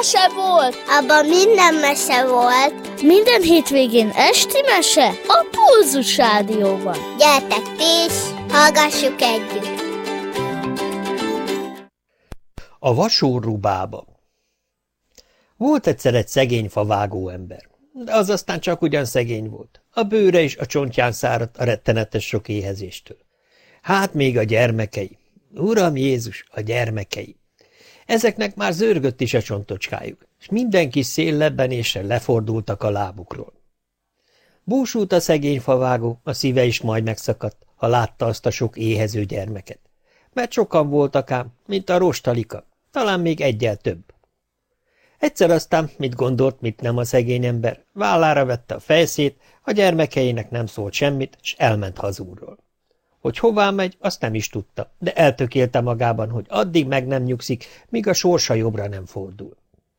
mese volt? Abban minden mese volt. Minden hétvégén esti mese a Pulzus Rádióban. Gyertek ti is, hallgassuk együtt. A vasórú bába. Volt egyszer egy szegény favágó ember, de az aztán csak ugyan szegény volt. A bőre és a csontján száradt a rettenetes sok éhezéstől. Hát még a gyermekei. Uram Jézus, a gyermekei. Ezeknek már zörgött is a csontocskájuk, és minden kis szél lebbenésre lefordultak a lábukról. Búsult a szegény favágó, a szíve is majd megszakadt, ha látta azt a sok éhező gyermeket. Mert sokan voltak ám, mint a rostalika, talán még egyel több. Egyszer aztán, mit gondolt, mit nem a szegény ember, vállára vette a fejszét, a gyermekeinek nem szólt semmit, és elment hazúrról. Hogy hová megy, azt nem is tudta, de eltökélte magában, hogy addig meg nem nyugszik, míg a sorsa jobbra nem fordul.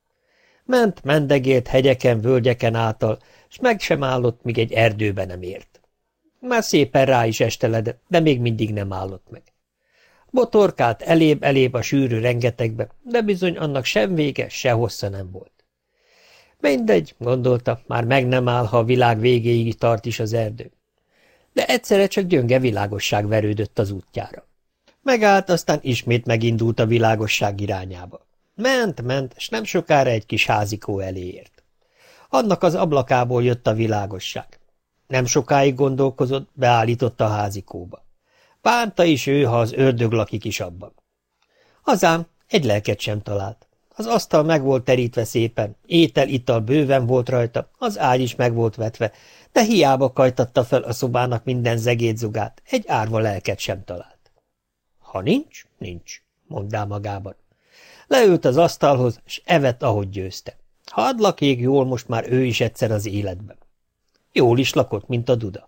Ment, mendegélt hegyeken, völgyeken által, s meg sem állott, míg egy erdőbe nem ért. Már szépen rá is esteledett, de még mindig nem állott meg. Botorkált elébb a sűrű rengetegbe, de bizony annak sem vége, se hossza nem volt. Mindegy, gondolta, már meg nem áll, ha a világ végéig tart is az erdő. De egyszerre csak gyönge világosság verődött az útjára. Megállt, aztán ismét megindult a világosság irányába. Ment, és nem sokára egy kis házikó elé ért. Annak az ablakából jött a világosság. Nem sokáig gondolkozott, beállította a házikóba. Bánta is ő, ha az ördög lakik is abban. Azám egy lelket sem talált. Az asztal meg volt terítve szépen, étel-ital bőven volt rajta, az ágy is meg volt vetve, de hiába kajtatta fel a szobának minden zegétzugát, egy árva lelket sem talált. Ha nincs, nincs, mondá magában. Leült az asztalhoz, s evett, ahogy győzte. Hadd lakjék jól most már ő is egyszer az életben. Jól is lakott, mint a duda.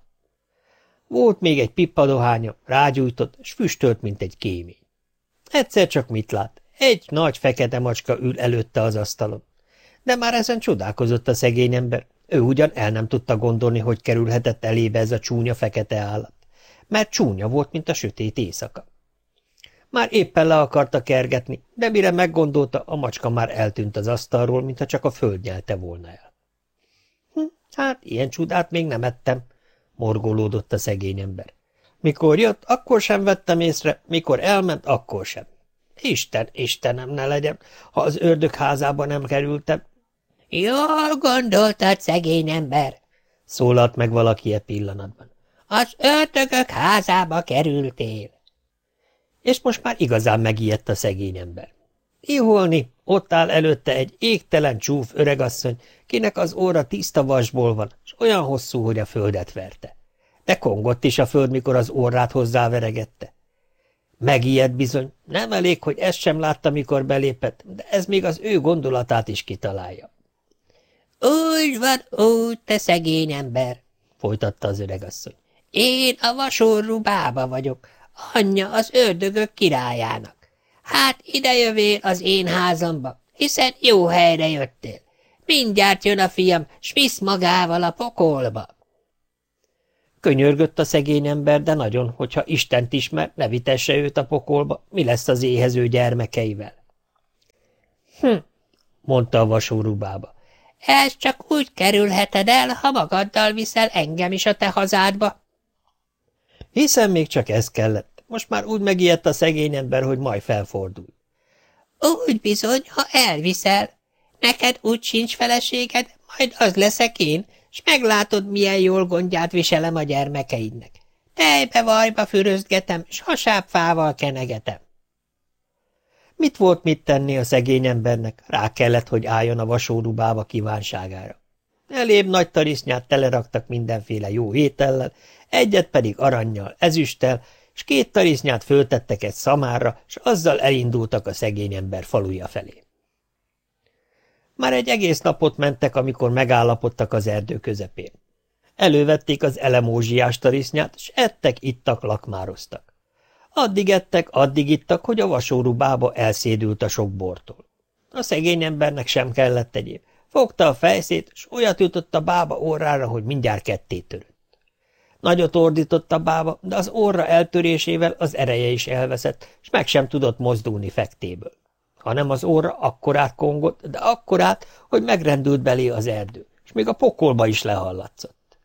Volt még egy pippadohánya, rágyújtott, s füstölt, mint egy kémény. Egyszer csak mit lát? Egy nagy fekete macska ül előtte az asztalon. De már ezen csodálkozott a szegény ember. Ő ugyan el nem tudta gondolni, hogy kerülhetett elébe ez a csúnya fekete állat. Mert csúnya volt, mint a sötét éjszaka. Már éppen le akarta kergetni, de mire meggondolta, a macska már eltűnt az asztalról, mintha csak a föld nyelte volna el. Hát, ilyen csodát még nem ettem, morgolódott a szegény ember. Mikor jött, akkor sem vettem észre, mikor elment, akkor sem. Istenem ne legyen, ha az ördög házába nem kerültem. Jól gondoltad, szegény ember, szólalt meg valaki e pillanatban. Az ördögök házába kerültél. És most már igazán megijedt a szegény ember. Iholni, ott áll előtte egy égtelen csúf öregasszony, kinek az óra tiszta vasból van, s olyan hosszú, hogy a földet verte. De kongott is a föld, mikor az orrát hozzáveregette. Megijedt bizony, nem elég, hogy ezt sem látta, mikor belépett, de ez még az ő gondolatát is kitalálja. Úgy van, úgy, te szegény ember, folytatta az öregasszony. Én a vasorú bába vagyok, anyja az ördögök királyának. Hát ide jövél az én házamba, hiszen jó helyre jöttél. Mindjárt jön a fiam, s visz magával a pokolba. Könyörgött a szegény ember, de nagyon, hogyha Istent ismer, ne vitesse őt a pokolba, mi lesz az éhező gyermekeivel. Mondta a vasórú bába. Ez csak úgy kerülheted el, ha magaddal viszel engem is a te hazádba. Hiszen még csak ez kellett. Most már úgy megijedt a szegény ember, hogy majd felfordul. Úgy bizony, ha elviszel. Neked úgy sincs feleséged, majd az leszek én, s meglátod, milyen jól gondját viselem a gyermekeidnek. Tejbe-vajba fürözgetem, s hasábfával kenegetem. Mit volt mit tenni a szegény embernek? Rá kellett, hogy álljon a vasórú bába kívánságára. Elébb nagy tarisznyát teleraktak mindenféle jó étellel, egyet pedig arannyal, ezüsttel, s 2 tarisznyát föltettek egy szamárra, s azzal elindultak a szegény ember faluja felé. Már egy egész napot mentek, amikor megállapodtak az erdő közepén. Elővették az elemózsiás tarisznyát, s ettek, ittak, lakmároztak. Addig ettek, addig ittak, hogy a vasórú bába elszédült a sok bortól. A szegény embernek sem kellett egyéb. Fogta a fejszét, s olyat jutott a bába orrára, hogy mindjárt ketté törött. Nagyot ordított a bába, de az orra eltörésével az ereje is elveszett, s meg sem tudott mozdulni fektéből. hanem az orra akkorát kongott, de akkorát, hogy megrendült belé az erdő, és még a pokolba is lehallatszott.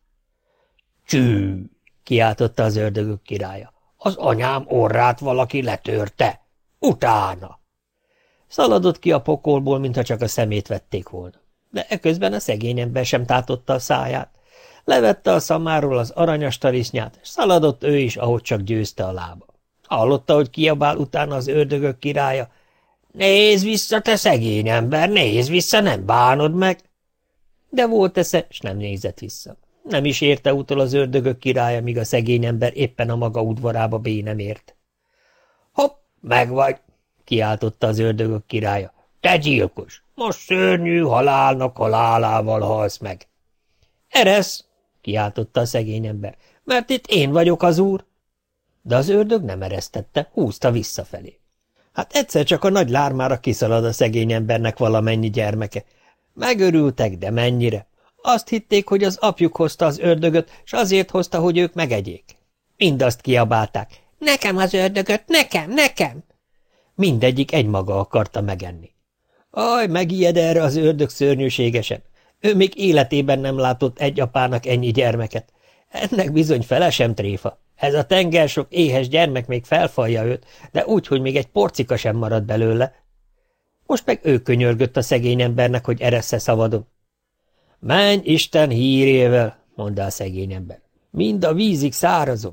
Csű! Kiáltotta az ördögök királya. Az anyám orrát valaki letörte. Utána! Szaladott ki a pokolból, mintha csak a szemét vették volna. De eközben a szegény ember sem tátotta a száját. Levette a szamáról az aranyas tarisznyát, és szaladott ő is, ahogy csak győzte a lába. Hallotta, hogy kiabál utána az ördögök királya. Nézz vissza, te szegény ember, nézz vissza, nem bánod meg! De volt esze, s nem nézett vissza. Nem is érte utol az ördögök királya, míg a szegény ember éppen a maga udvarába bé nem ért. Hopp, megvagy! Kiáltotta az ördögök királya. Te gyilkos! Most szörnyű halálnak halálával halsz meg! Eresz! Kiáltotta a szegény ember. Mert itt én vagyok az úr! De az ördög nem eresztette, húzta visszafelé. Hát egyszer csak a nagy lármára kiszalad a szegény embernek valamennyi gyermeke. Megörültek, de mennyire! Azt hitték, hogy az apjuk hozta az ördögöt, s azért hozta, hogy ők megegyék. Mind azt kiabálták. Nekem az ördögöt, nekem, nekem! Mindegyik egymaga akarta megenni. Aj, megijed erre az ördög szörnyűségesen. Ő még életében nem látott egy apának ennyi gyermeket. Ennek bizony fele sem tréfa. Ez a tenger sok éhes gyermek még felfalja őt, de úgy, hogy még egy porcika sem marad belőle. Most meg ő könyörgött a szegény embernek, hogy eressze szabadon. Menj Isten hírével, mondta a szegény ember. Mind a vízig szárazom.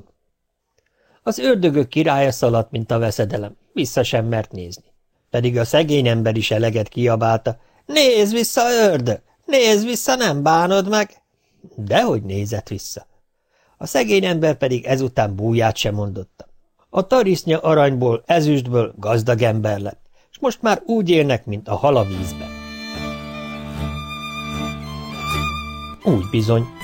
Az ördögök királya szaladt, mint a veszedelem, vissza sem mert nézni. Pedig a szegény ember is eleget kiabálta. Nézz vissza, ördög! Nézz vissza, nem bánod meg! Dehogy nézett vissza. A szegény ember pedig ezután búját sem mondotta. A tarisznya aranyból, ezüstből gazdag ember lett, és most már úgy élnek, mint a hal a vízben. Úgy bizony,